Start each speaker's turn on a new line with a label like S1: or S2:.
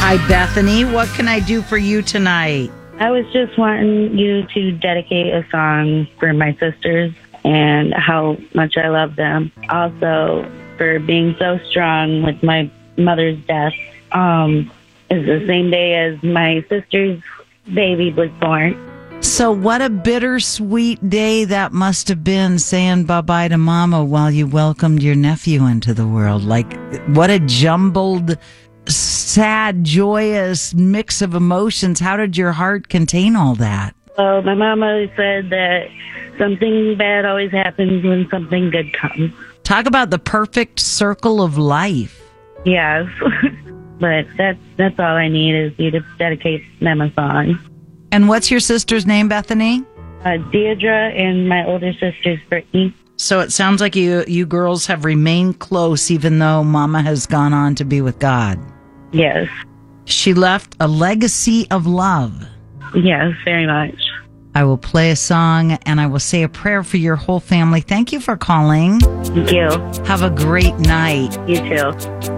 S1: Hi, Bethany. What can I do for you tonight?
S2: I was just wanting you to dedicate a song for my sisters and how much I love them. Also, for being so strong with my mother's death. It's the same day as my sister's baby was born.
S1: So what a bittersweet day that must have been, saying bye-bye to Mama while you welcomed your nephew into the world. Like, what a jumbled, sad, joyous mix of emotions. How did your heart contain all that?
S2: Well, my mom always said that something bad always happens when something good comes.
S1: Talk about the perfect circle of life.
S2: Yes. But that's all I need is you to dedicate them a song.
S1: And what's your sister's name, Bethany?
S2: Deirdre, and my older sister's Brittany.
S1: So it sounds like you girls have remained close even though Mama has gone on to be with God.
S2: Yes.
S1: She left a legacy of love.
S2: Yes, very much.
S1: I will play a song and I will say a prayer for your whole family. Thank you for calling.
S2: Thank you.
S1: Have a great night.
S2: You too.